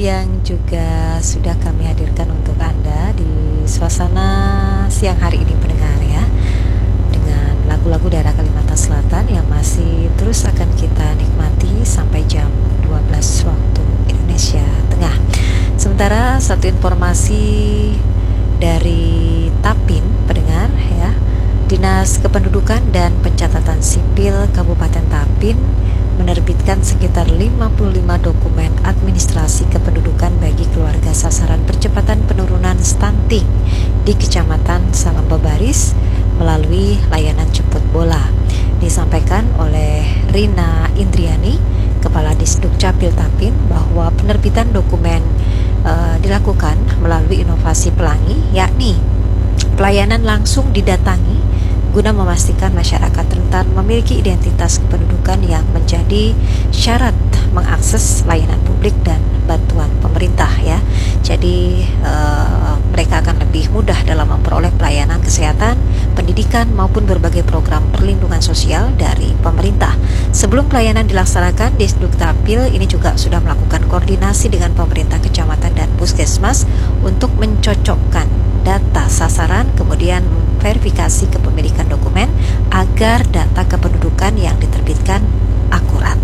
yang juga sudah kami hadirkan untuk Anda di suasana siang hari ini pendengar ya, dengan lagu-lagu daerah Kalimantan Selatan yang masih terus akan kita nikmati sampai jam 12 waktu Indonesia Tengah. Sementara satu informasi dari Tapin pendengar ya, Dinas Kependudukan dan Pencatatan Sipil Kabupaten Tapin menerbitkan sekitar 55 dokumen administrasi kependudukan bagi keluarga sasaran percepatan penurunan stunting di Kecamatan Salambabaris melalui layanan jemput bola. Disampaikan oleh Rina Indriani, Kepala Disduk Capil Tapin, bahwa penerbitan dokumen dilakukan melalui inovasi pelangi, yakni pelayanan langsung didatangi guna memastikan masyarakat rentan memiliki identitas kependudukan yang menjadi syarat mengakses layanan publik dan bantuan pemerintah ya. Jadi mereka akan lebih mudah dalam memperoleh pelayanan kesehatan, pendidikan maupun berbagai program perlindungan sosial dari pemerintah. Sebelum pelayanan dilaksanakan, Disduk Tapil ini juga sudah melakukan koordinasi dengan pemerintah kecamatan dan puskesmas untuk mencocokkan data sasaran, kemudian verifikasi kepemilikan dokumen agar data kependudukan yang diterbitkan akurat.